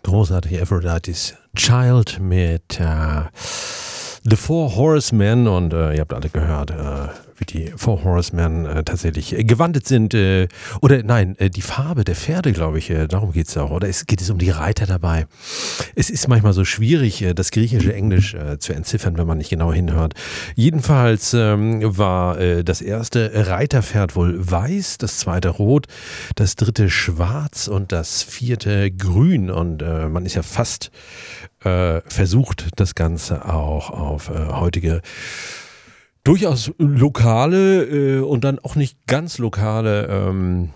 großartige Aphrodite's Child mit The Four Horsemen und ihr habt alle gehört, wie die Four Horsemen tatsächlich gewandelt sind die Farbe der Pferde, glaube ich, darum geht es auch, oder geht es um die Reiter dabei. Es ist manchmal so schwierig, das griechische Englisch zu entziffern, wenn man nicht genau hinhört. Jedenfalls war das erste Reiterpferd wohl weiß, das zweite rot, das dritte schwarz und das vierte grün und man ist ja fast versucht, das Ganze auch auf heutige durchaus lokale und dann auch nicht ganz lokale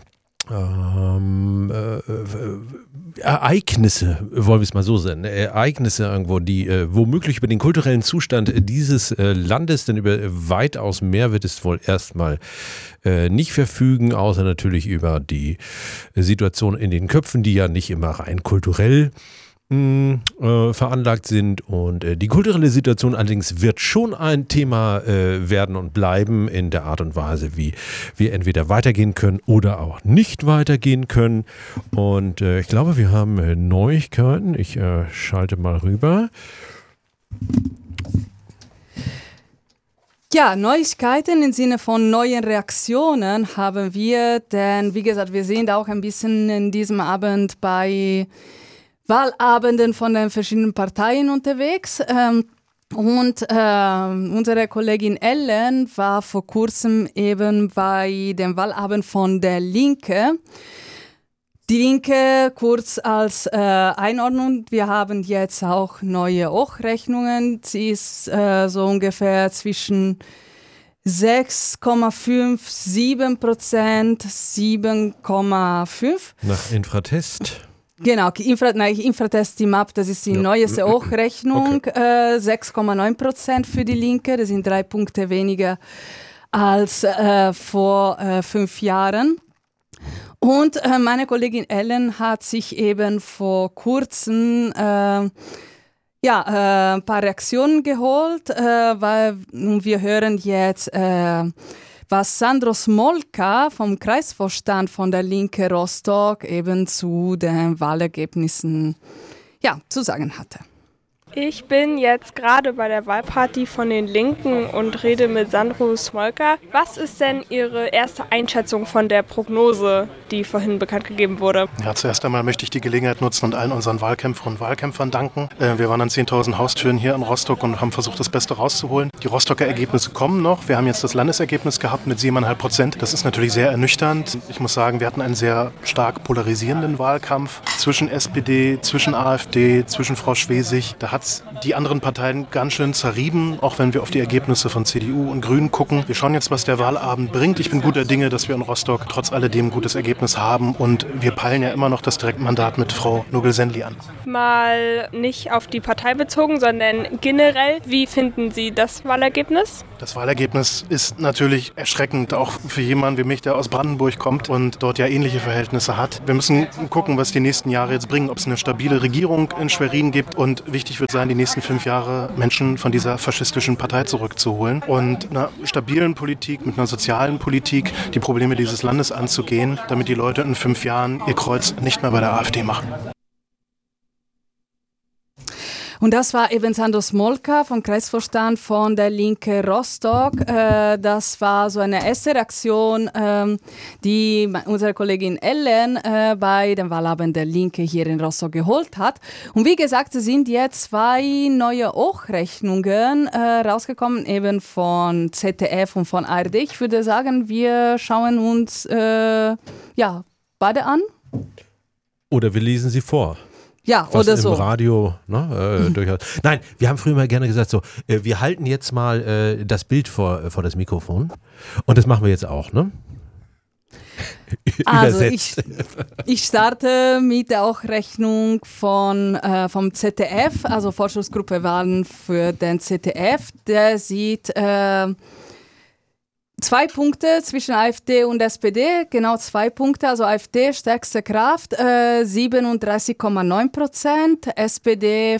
Ereignisse, wollen wir es mal so sagen, Ereignisse irgendwo, die womöglich über den kulturellen Zustand dieses Landes, denn über weitaus mehr wird es wohl erstmal nicht verfügen, außer natürlich über die Situation in den Köpfen, die ja nicht immer rein kulturell veranlagt sind und die kulturelle Situation allerdings wird schon ein Thema werden und bleiben in der Art und Weise, wie wir entweder weitergehen können oder auch nicht weitergehen können und ich glaube, wir haben Neuigkeiten. Ich schalte mal rüber. Ja, Neuigkeiten im Sinne von neuen Reaktionen haben wir, denn wie gesagt, wir sind auch ein bisschen in diesem Abend bei Wahlabenden von den verschiedenen Parteien unterwegs und unsere Kollegin Ellen war vor kurzem eben bei dem Wahlabend von der Linke. Die Linke, kurz als Einordnung, wir haben jetzt auch neue Hochrechnungen. Sie ist so ungefähr zwischen 6,57%, 7,5%. Nach Infratest? Genau, Infratest Map, das ist die neueste Hochrechnung, okay. 6,9% für die Linke, das sind 3 Punkte weniger als vor 5 Jahren. Und meine Kollegin Ellen hat sich eben vor kurzem ein paar Reaktionen geholt, weil wir hören jetzt, was Sandro Smolka vom Kreisvorstand von der Linke Rostock eben zu den Wahlergebnissen zu sagen hatte. Ich bin jetzt gerade bei der Wahlparty von den Linken und rede mit Sandro Smolka. Was ist denn Ihre erste Einschätzung von der Prognose, die vorhin bekannt gegeben wurde? Ja, zuerst einmal möchte ich die Gelegenheit nutzen und allen unseren Wahlkämpferinnen und Wahlkämpfern danken. Wir waren an 10.000 Haustüren hier in Rostock und haben versucht, das Beste rauszuholen. Die Rostocker Ergebnisse kommen noch. Wir haben jetzt das Landesergebnis gehabt mit 7,5%. Das ist natürlich sehr ernüchternd. Ich muss sagen, wir hatten einen sehr stark polarisierenden Wahlkampf zwischen SPD, zwischen AfD, zwischen Frau Schwesig. Da hat die anderen Parteien ganz schön zerrieben, auch wenn wir auf die Ergebnisse von CDU und Grünen gucken. Wir schauen jetzt, was der Wahlabend bringt. Ich bin guter Dinge, dass wir in Rostock trotz alledem ein gutes Ergebnis haben und wir peilen ja immer noch das Direktmandat mit Frau Nogel-Sendli an. Mal nicht auf die Partei bezogen, sondern generell, wie finden Sie das Wahlergebnis? Das Wahlergebnis ist natürlich erschreckend, auch für jemanden wie mich, der aus Brandenburg kommt und dort ja ähnliche Verhältnisse hat. Wir müssen gucken, was die nächsten Jahre jetzt bringen, ob es eine stabile Regierung in Schwerin gibt und wichtig wird sein, die nächsten 5 Jahre Menschen von dieser faschistischen Partei zurückzuholen und einer stabilen Politik, mit einer sozialen Politik die Probleme dieses Landes anzugehen, damit die Leute in 5 Jahren ihr Kreuz nicht mehr bei der AfD machen. Und das war eben Sandro Smolka vom Kreisvorstand von der Linke Rostock. Das war so eine erste Reaktion, die unsere Kollegin Ellen bei dem Wahlabend der Linke hier in Rostock geholt hat. Und wie gesagt, es sind jetzt 2 neue Hochrechnungen rausgekommen, eben von ZDF und von ARD. Ich würde sagen, wir schauen uns beide an. Oder wir lesen sie vor. Ja, was oder im so. Radio, durchaus. Nein, wir haben früher mal gerne gesagt, so, wir halten jetzt mal das Bild vor das Mikrofon. Und das machen wir jetzt auch, ne? Also ich starte mit der Hochrechnung vom ZDF, also Forschungsgruppe Wahlen für den ZDF. Der sieht 2 Punkte zwischen AfD und SPD, genau 2 Punkte, also AfD stärkste Kraft, 37,9%, SPD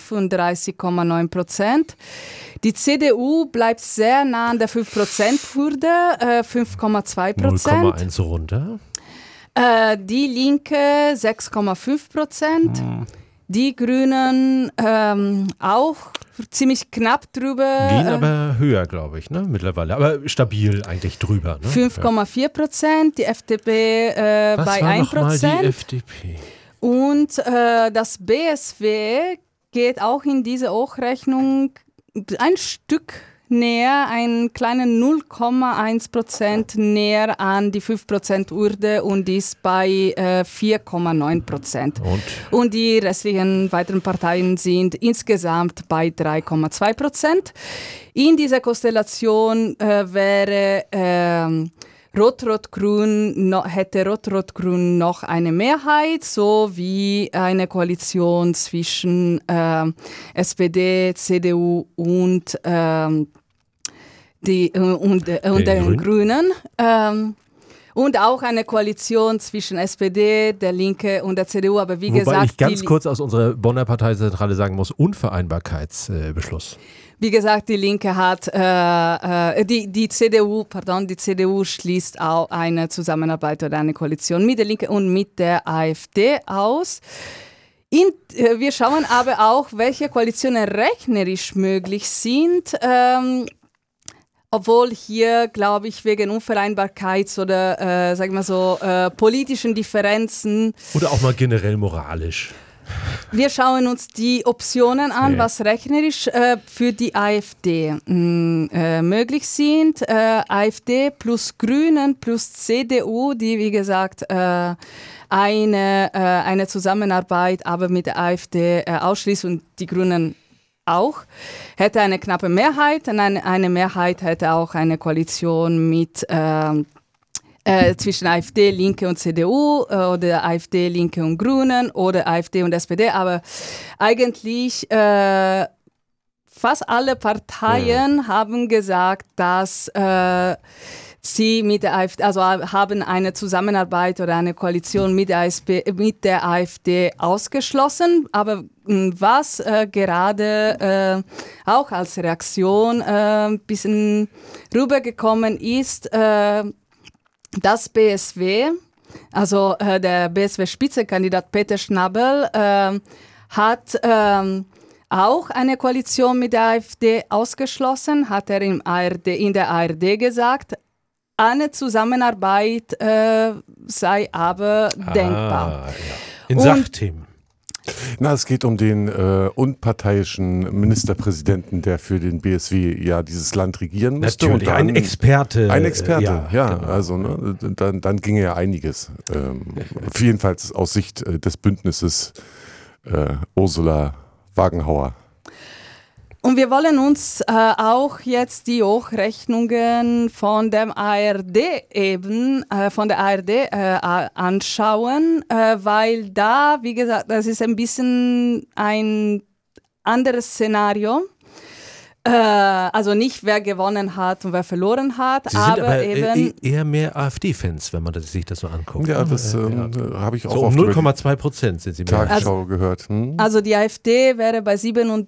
35,9%. Die CDU bleibt sehr nah an der 5%-Hürde, 5,2%. 0,1 runter. Die Linke 6,5%. Die Grünen auch ziemlich knapp drüber. Gehen aber höher, glaube ich, ne? Mittlerweile. Aber stabil eigentlich drüber. Ne? 5,4%, die FDP bei 1%. Was war die FDP? Und das BSW geht auch in diese Hochrechnung ein Stück näher, einen kleinen 0,1% näher an die 5%-Hürde und ist bei 4,9%. Und die restlichen weiteren Parteien sind insgesamt bei 3,2%. In dieser Konstellation wäre hätte Rot-Rot-Grün noch eine Mehrheit, sowie eine Koalition zwischen SPD, CDU und den Grünen. Und auch eine Koalition zwischen SPD, der Linke und der CDU. Aber wie gesagt, wobei ich ganz kurz aus unserer Bonner Parteizentrale sagen muss, Unvereinbarkeitsbeschluss. Wie gesagt, die Linke hat, die CDU schließt auch eine Zusammenarbeit oder eine Koalition mit der Linke und mit der AfD aus. Wir schauen aber auch, welche Koalitionen rechnerisch möglich sind. Obwohl hier, glaube ich, wegen Unvereinbarkeits- oder, sagen wir so, politischen Differenzen. Oder auch mal generell moralisch. Wir schauen uns die Optionen an, was rechnerisch für die AfD möglich sind. AfD plus Grünen plus CDU, die wie gesagt eine Zusammenarbeit aber mit der AfD ausschließt und die Grünen auch, hätte eine knappe Mehrheit. Und eine Mehrheit hätte auch eine Koalition mit zwischen AfD, Linke und CDU oder AfD, Linke und Grünen oder AfD und SPD. Aber eigentlich fast alle Parteien haben gesagt, dass sie mit der AfD, also haben eine Zusammenarbeit oder eine Koalition mit der AfD ausgeschlossen. Aber was gerade auch als Reaktion ein bisschen rübergekommen ist, das BSW, also der BSW-Spitzenkandidat Peter Schnabel, hat auch eine Koalition mit der AfD ausgeschlossen, hat er in der ARD gesagt. Eine Zusammenarbeit sei aber denkbar. Ja. In Sachthemen. Na, es geht um den unparteiischen Ministerpräsidenten, der für den BSW ja dieses Land regieren müsste. Natürlich, ein Experte. Ein Experte, ja. Genau. Also ne, dann ginge ja einiges. Jedenfalls aus Sicht des Bündnisses Ursula Wagenhauer. Und wir wollen uns auch jetzt die Hochrechnungen von dem ARD anschauen, weil da, wie gesagt, das ist ein bisschen ein anderes Szenario. Also nicht, wer gewonnen hat und wer verloren hat, Sie sind aber eben eher mehr AfD-Fans, wenn man sich das so anguckt. Ja, das habe ich auch so um 0,2% sind sie mehr. Tagesschau gehört. Also die AfD wäre bei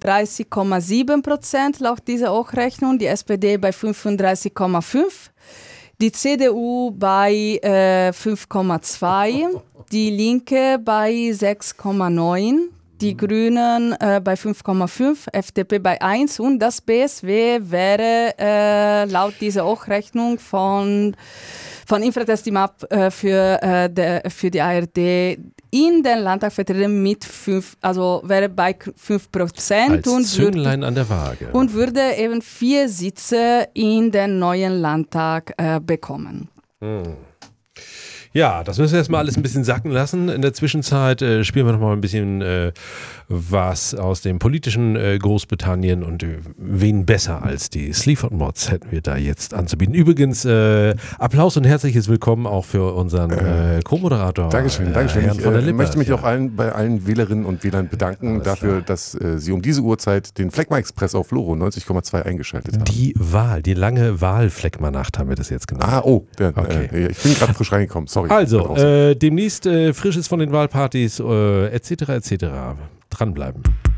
37,7% laut dieser Hochrechnung, die SPD bei 35,5%, die CDU bei 5,2%, die Linke bei 6,9%. Die Grünen bei 5,5, FDP bei 1 und das BSW wäre laut dieser Hochrechnung von Infratest Imap für die ARD in den Landtag vertreten mit 5, also wäre bei 5% als und Zünglein an der Waage. Und würde eben 4 Sitze in den neuen Landtag bekommen. Ja, das müssen wir jetzt mal alles ein bisschen sacken lassen. In der Zwischenzeit spielen wir noch mal ein bisschen was aus dem politischen Großbritannien und wen besser als die Sleaford Mods hätten wir da jetzt anzubieten. Übrigens, Applaus und herzliches Willkommen auch für unseren Co-Moderator. Dankeschön. Ich möchte mich auch bei allen Wählerinnen und Wählern bedanken dafür, dass sie um diese Uhrzeit den Fleckma Express auf Loro 90,2 eingeschaltet haben. Die lange Wahl-Fleckma-Nacht haben wir das jetzt genannt. Okay. Ich bin gerade frisch reingekommen, sorry. Also, demnächst Frisches von den Wahlpartys, etc. Dranbleiben.